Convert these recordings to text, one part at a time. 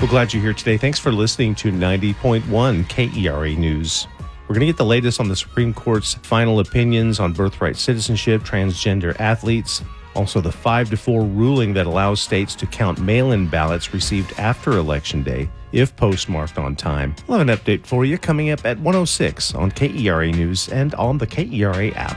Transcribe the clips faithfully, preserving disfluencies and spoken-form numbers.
We're glad you're here today. Thanks for listening to ninety point one K E R A News. We're going to get the latest on the Supreme Court's final opinions on birthright citizenship, transgender athletes, also the five to four ruling that allows states to count mail-in ballots received after Election Day, if postmarked on time. We'll have an update for you coming up at one oh six on K E R A News and on the K E R A app.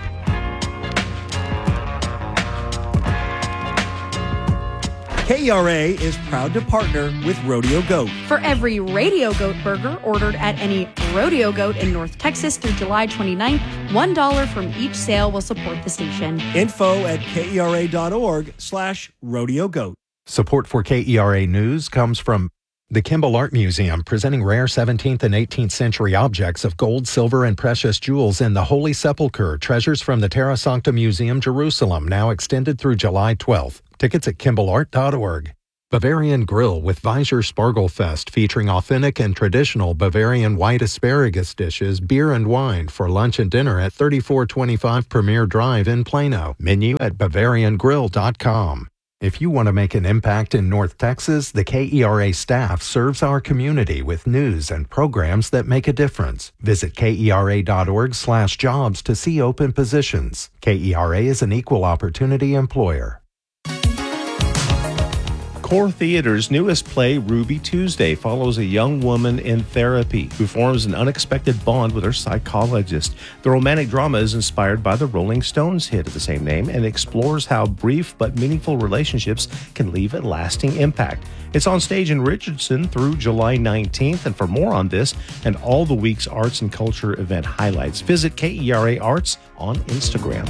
K E R A is proud to partner with Rodeo Goat. For every Rodeo Goat burger ordered at any Rodeo Goat in North Texas through July twenty-ninth, one dollar from each sale will support the station. Info at kera.org slash rodeo goat. Support for K E R A News comes from the Kimball Art Museum, presenting rare seventeenth and eighteenth century objects of gold, silver, and precious jewels in the Holy Sepulchre, treasures from the Terra Sancta Museum, Jerusalem, now extended through July twelfth. Tickets at kimball art dot org. Bavarian Grill with Weiser Spargelfest, featuring authentic and traditional Bavarian white asparagus dishes, beer and wine for lunch and dinner at thirty-four twenty-five Premier Drive in Plano. Menu at bavarian grill dot com. If you want to make an impact in North Texas, the K E R A staff serves our community with news and programs that make a difference. Visit kera.org slash jobs to see open positions. K E R A is an equal opportunity employer. Core Theater's newest play, Ruby Tuesday, follows a young woman in therapy who forms an unexpected bond with her psychologist. The romantic drama is inspired by the Rolling Stones hit of the same name and explores how brief but meaningful relationships can leave a lasting impact. It's on stage in Richardson through July nineteenth, and for more on this and all the week's arts and culture event highlights, visit K E R A Arts on Instagram.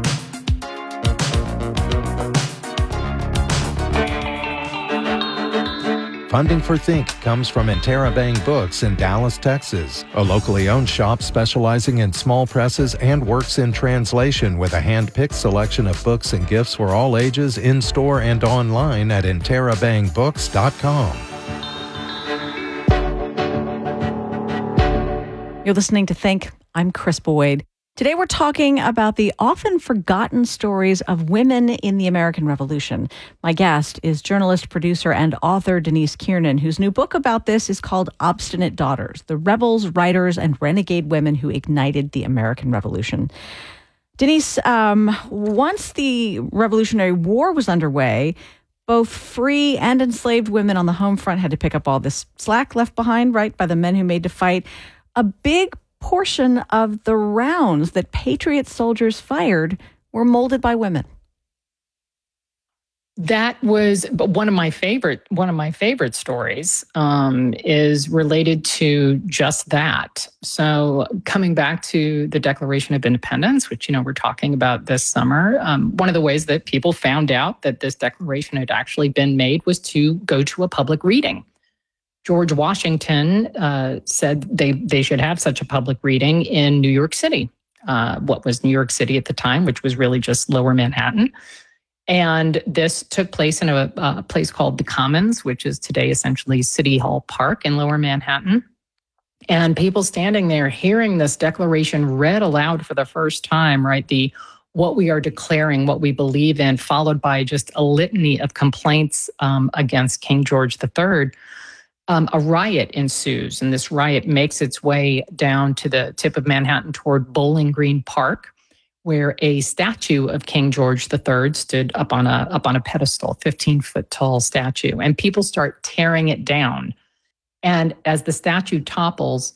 Funding for Think comes from Interabang Books in Dallas, Texas, a locally owned shop specializing in small presses and works in translation with a hand-picked selection of books and gifts for all ages in-store and online at interabang books dot com. You're listening to Think. I'm Chris Boyd. Today we're talking about the often forgotten stories of women in the American Revolution. My guest is journalist, producer, and author Denise Kiernan, whose new book about this is called Obstinate Daughters: The Rebels, Writers, and Renegade Women Who Ignited the American Revolution. Denise, um, once the Revolutionary War was underway, both free and enslaved women on the home front had to pick up all this slack left behind, right, by the men who made to fight. A big portion of the rounds that Patriot soldiers fired were molded by women. That was one of my favorite. One of my favorite stories um, is related to just that. So, coming back to the Declaration of Independence, which you know we're talking about this summer, um, one of the ways that people found out that this declaration had actually been made was to go to a public reading. George Washington uh, said they, they should have such a public reading in New York City, uh, what was New York City at the time, which was really just Lower Manhattan. And this took place in a, a place called the Commons, which is today essentially City Hall Park in Lower Manhattan. And people standing there hearing this declaration read aloud for the first time, right? The what we are declaring, what we believe in, followed by just a litany of complaints um, against King George the Third. Um, a riot ensues, and this riot makes its way down to the tip of Manhattan toward Bowling Green Park, where a statue of King George the Third stood up on a up on a pedestal, fifteen-foot tall statue, and people start tearing it down. And as the statue topples,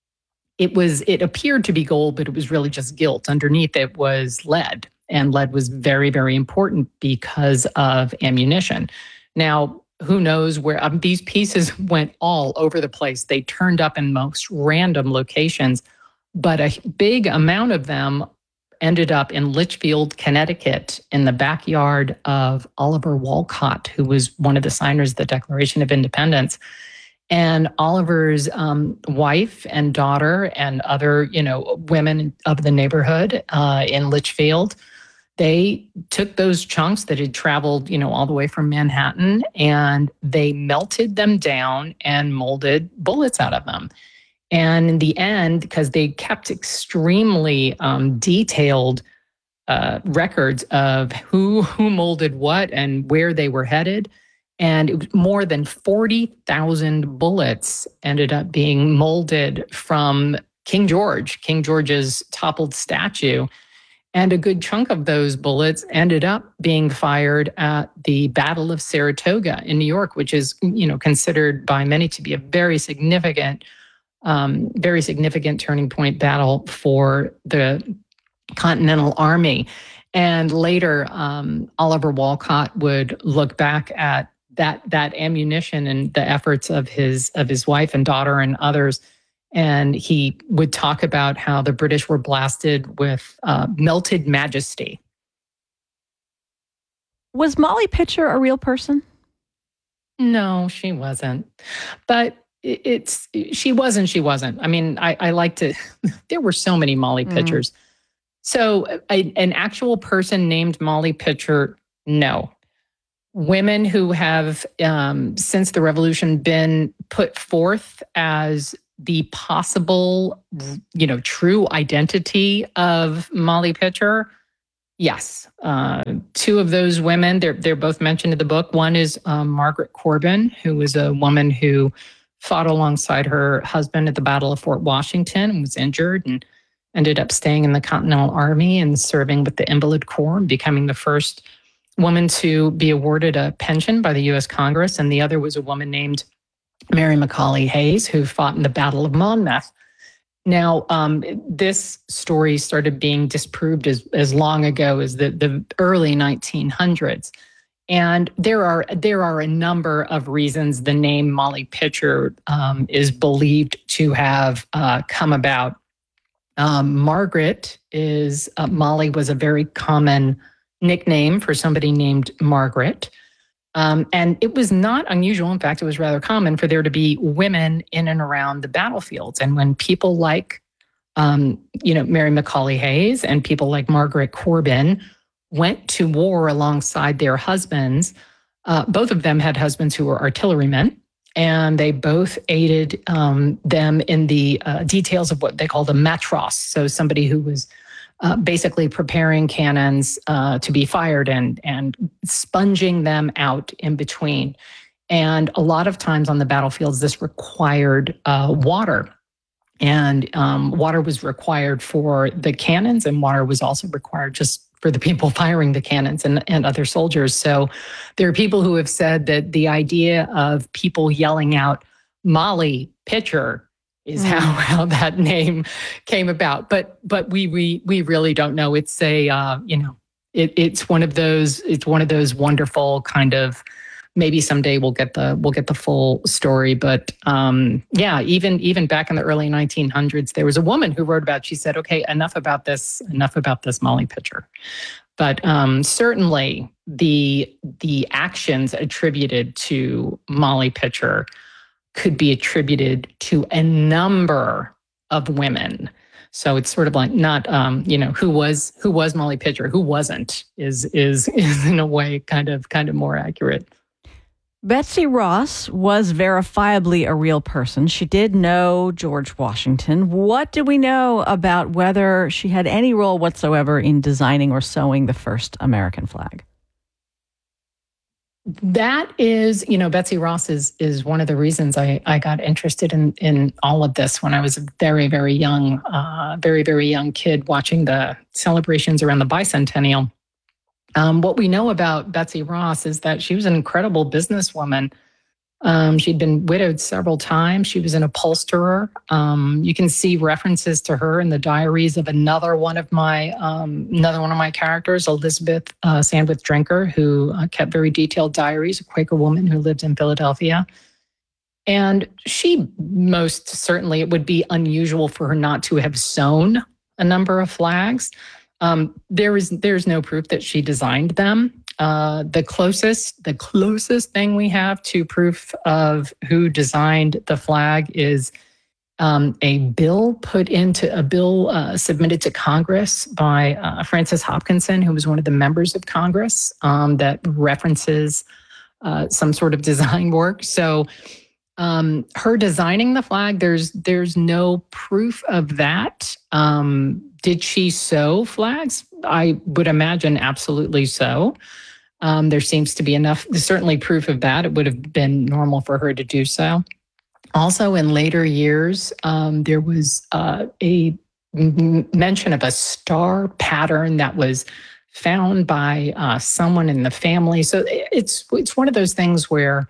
it was it appeared to be gold, but it was really just gilt. Underneath it was lead, and lead was very, very important because of ammunition. Now, who knows where um, these pieces went all over the place. They turned up in most random locations, but a big amount of them ended up in Litchfield, Connecticut, in the backyard of Oliver Wolcott, who was one of the signers of the Declaration of Independence. And Oliver's um, wife and daughter and other, you know, women of the neighborhood uh, in Litchfield, they took those chunks that had traveled, you know, all the way from Manhattan, and they melted them down and molded bullets out of them. And in the end, because they kept extremely um, detailed uh, records of who who molded what and where they were headed, And it was more than forty thousand bullets ended up being molded from King George, King George's toppled statue. And a good chunk of those bullets ended up being fired at the Battle of Saratoga in New York, which is, you know, considered by many to be a very significant, um, very significant turning point battle for the Continental Army. And later, um, Oliver Wolcott would look back at that that ammunition and the efforts of his of his wife and daughter and others. And he would talk about how the British were blasted with uh, melted majesty. Was Molly Pitcher a real person? No, she wasn't. But it's she wasn't. She wasn't. I mean, I, I like to. There were so many Molly mm. Pitchers. So a, an actual person named Molly Pitcher, no. Women who have, um, since the revolution, been put forth as the possible, you know, true identity of Molly Pitcher, yes. Uh, two of those women, they're they're both mentioned in the book. One is um, Margaret Corbin, who was a woman who fought alongside her husband at the Battle of Fort Washington and was injured and ended up staying in the Continental Army and serving with the Invalid Corps and becoming the first woman to be awarded a pension by the U S Congress. And the other was a woman named Mary McCauley Hayes, who fought in the Battle of Monmouth. Now, um, this story started being disproved as, as long ago as the, the early nineteen hundreds. And there are there are a number of reasons the name Molly Pitcher um, is believed to have uh, come about. Um, Margaret is, uh, Molly was a very common nickname for somebody named Margaret. Um, and it was not unusual. In fact, it was rather common for there to be women in and around the battlefields. And when people like, um, you know, Mary McCauley Hayes and people like Margaret Corbin went to war alongside their husbands, uh, both of them had husbands who were artillerymen. And they both aided um, them in the uh, details of what they called a matros. So somebody who was uh, basically preparing cannons uh, to be fired and, and sponging them out in between. And a lot of times on the battlefields, this required uh, water. And um, water was required for the cannons, and water was also required just for the people firing the cannons and, and other soldiers. So there are people who have said that the idea of people yelling out Molly Pitcher is mm. how, how that name came about. But but we we we really don't know. It's a uh, you know it, it's one of those it's one of those wonderful kind of, maybe someday we'll get the we'll get the full story. But um, yeah, even even back in the early nineteen hundreds, there was a woman who wrote about. She said, "Okay, enough about this. Enough about this Molly Pitcher." But um, certainly the the actions attributed to Molly Pitcher could be attributed to a number of women. So it's sort of like not, um, you know, who was who was Molly Pitcher, who wasn't, is is is in a way kind of kind of more accurate. Betsy Ross was verifiably a real person. She did know George Washington. What do we know about whether she had any role whatsoever in designing or sewing the first American flag? That is, you know, Betsy Ross is is one of the reasons I, I got interested in, in all of this when I was a very, very young, uh, very, very young kid watching the celebrations around the bicentennial. Um, what we know about Betsy Ross is that she was an incredible businesswoman. Um, she'd been widowed several times. She was an upholsterer. Um, you can see references to her in the diaries of another one of my um, another one of my characters, Elizabeth uh, Sandwith Drinker, who uh, kept very detailed diaries, a Quaker woman who lived in Philadelphia. And she most certainly, it would be unusual for her not to have sewn a number of flags. Um, there is there's no proof that she designed them. Uh, the closest the closest thing we have to proof of who designed the flag is um, a bill put into a bill uh, submitted to Congress by uh, Frances Hopkinson, who was one of the members of Congress, um, that references uh, some sort of design work. So um, her designing the flag, there's there's no proof of that. Um, Did she sew flags? I would imagine absolutely so. Um, there seems to be enough, certainly proof of that. It would have been normal for her to do so. Also, in later years, um, there was uh, a m- mention of a star pattern that was found by uh, someone in the family. So it's it's one of those things where,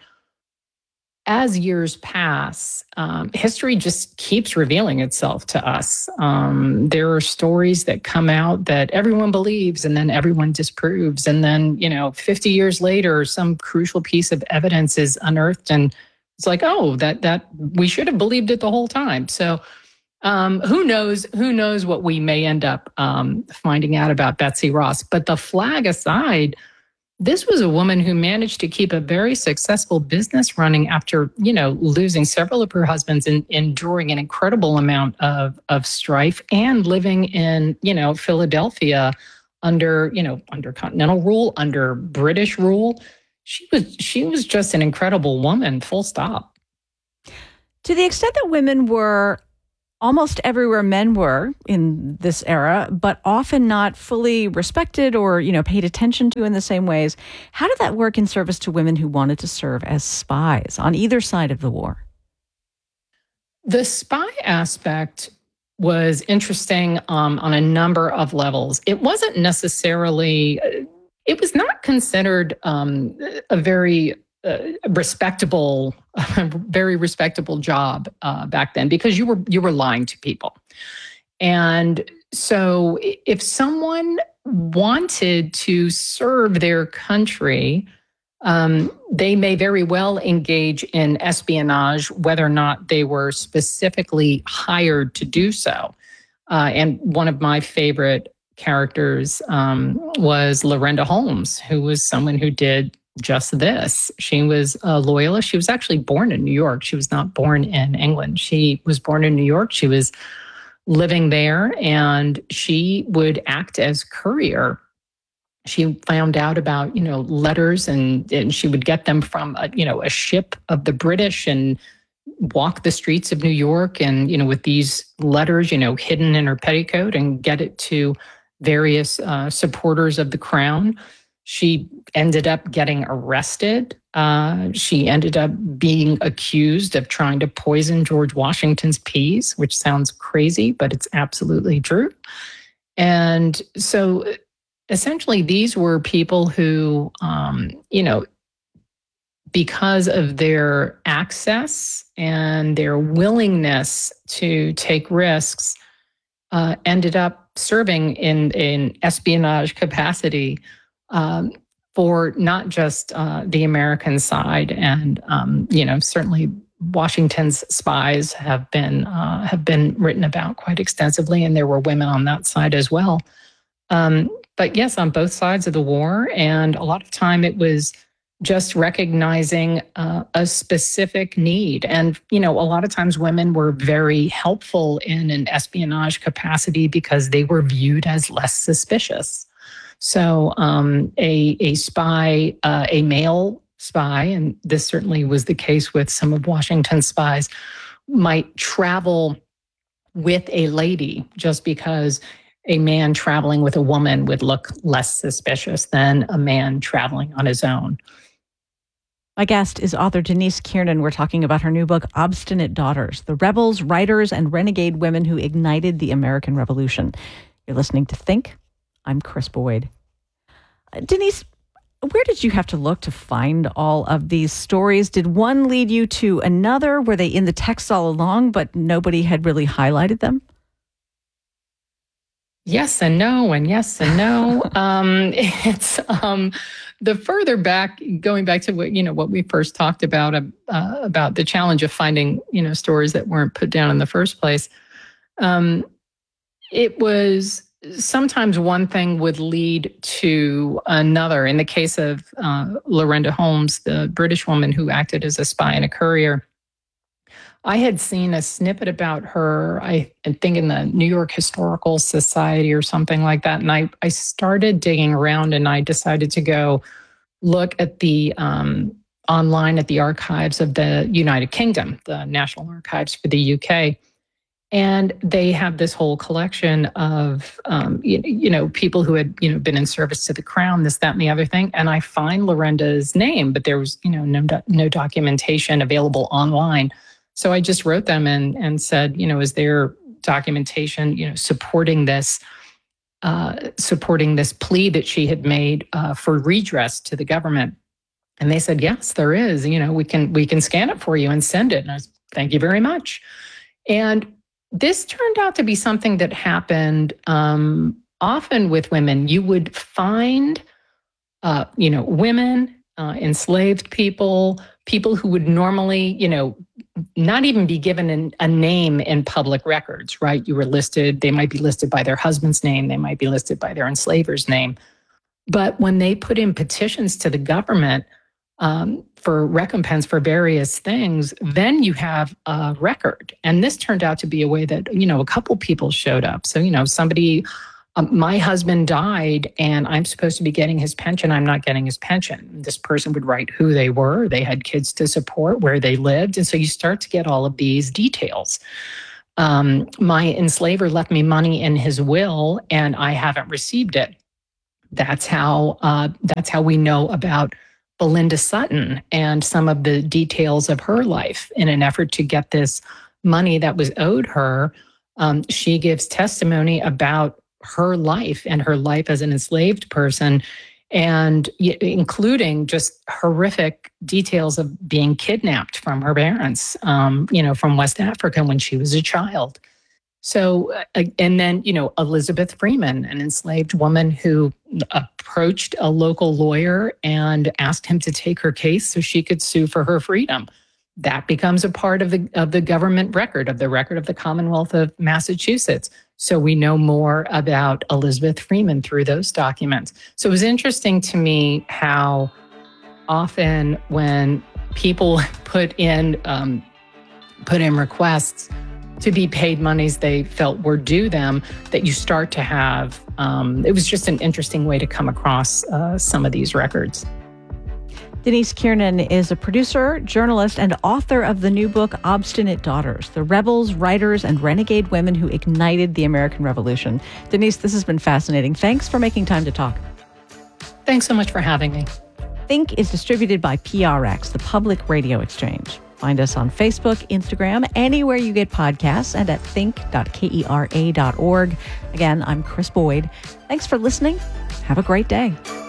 as years pass, um, history just keeps revealing itself to us. Um, there are stories that come out that everyone believes and then everyone disproves. And then, you know, fifty years later, some crucial piece of evidence is unearthed and it's like, oh, that that we should have believed it the whole time. So um, who knows, who knows what we may end up um, finding out about Betsy Ross. But the flag aside, this was a woman who managed to keep a very successful business running after, you know, losing several of her husbands and enduring an incredible amount of, of strife and living in, you know, Philadelphia under, you know, under continental rule, under British rule. She was she was just an incredible woman, full stop. To the extent that women were almost everywhere men were in this era, but often not fully respected or, you know, paid attention to in the same ways, how did that work in service to women who wanted to serve as spies on either side of the war? The spy aspect was interesting um, on a number of levels. It wasn't necessarily... It was not considered um, a very uh, respectable, very respectable job uh, back then because you were you were lying to people, and so if someone wanted to serve their country, um, they may very well engage in espionage, whether or not they were specifically hired to do so. Uh, and one of my favorite characters um, was Lorenda Holmes, who was someone who did just this. She was a loyalist. She was actually born in New York. She was not born in England. She was born in New York. She was living there, and she would act as courier. She found out about, you know, letters, and, and she would get them from, a, you know, a ship of the British and walk the streets of New York and, you know, with these letters, you know, hidden in her petticoat and get it to various uh, supporters of the crown. She ended up getting arrested. Uh, she ended up being accused of trying to poison George Washington's peas, which sounds crazy, but it's absolutely true. And so essentially these were people who, um, you know, because of their access and their willingness to take risks, uh, ended up serving in in espionage capacity um, for not just uh, the American side, and um, you know, certainly Washington's spies have been uh, have been written about quite extensively, and there were women on that side as well. Um, but yes, on both sides of the war, and a lot of time it was just recognizing uh, a specific need. And, you know, a lot of times women were very helpful in an espionage capacity because they were viewed as less suspicious. So um, a, a spy, uh, a male spy, and this certainly was the case with some of Washington's spies, might travel with a lady just because a man traveling with a woman would look less suspicious than a man traveling on his own. My guest is author Denise Kiernan. We're talking about her new book, Obstinate Daughters, the rebels, writers, and renegade women who ignited the American Revolution. You're listening to Think. I'm Chris Boyd. Uh, Denise, where did you have to look to find all of these stories? Did one lead you to another? Were they in the text all along, but nobody had really highlighted them? Yes and no, and yes and no. um, it's um, the further back, going back to what you know what we first talked about uh, about the challenge of finding you know stories that weren't put down in the first place. Um, it was sometimes one thing would lead to another. In the case of uh, Lorenda Holmes, the British woman who acted as a spy and a courier, I had seen a snippet about her, I think in the New York Historical Society or something like that. And I, I started digging around and I decided to go look at the um, online at the archives of the United Kingdom, the National Archives for the U K. And they have this whole collection of, um, you, you know, people who had, you know, been in service to the crown, this, that, and the other thing. And I find Lorenda's name, but there was, you know, no, do- no documentation available online. So I just wrote them and and said, you know, is there documentation, you know, supporting this, uh, supporting this plea that she had made uh, for redress to the government? And they said, yes, there is. You know, we can we can scan it for you and send it. And I was, thank you very much. And this turned out to be something that happened um, often with women. You would find, uh, you know, women, uh, enslaved people, people who would normally, you know, not even be given an, a name in public records, right? You were listed, they might be listed by their husband's name, they might be listed by their enslaver's name. But when they put in petitions to the government, Um, for recompense for various things, then you have a record. And this turned out to be a way that, you know, a couple people showed up. So, you know, somebody, um, my husband died and I'm supposed to be getting his pension. I'm not getting his pension. This person would write who they were. They had kids to support, where they lived. And so you start to get all of these details. Um, my enslaver left me money in his will and I haven't received it. That's how, uh, that's how we know about Belinda Sutton and some of the details of her life. In an effort to get this money that was owed her, um, she gives testimony about her life and her life as an enslaved person, and including just horrific details of being kidnapped from her parents, um, you know, from West Africa when she was a child. So, uh, and then, you know, Elizabeth Freeman, an enslaved woman who approached a local lawyer and asked him to take her case so she could sue for her freedom. That becomes a part of the of the government record, of the record of the Commonwealth of Massachusetts. So we know more about Elizabeth Freeman through those documents. So it was interesting to me how often when people put in um, put in requests to be paid monies they felt were due them, that you start to have, um, it was just an interesting way to come across uh, some of these records. Denise Kiernan is a producer, journalist, and author of the new book, Obstinate Daughters, The Rebels, Writers, and Renegade Women Who Ignited the American Revolution. Denise, this has been fascinating. Thanks for making time to talk. Thanks so much for having me. Think is distributed by P R X, the Public Radio Exchange. Find us on Facebook, Instagram, anywhere you get podcasts, and at think dot kera dot org. Again, I'm Chris Boyd. Thanks for listening. Have a great day.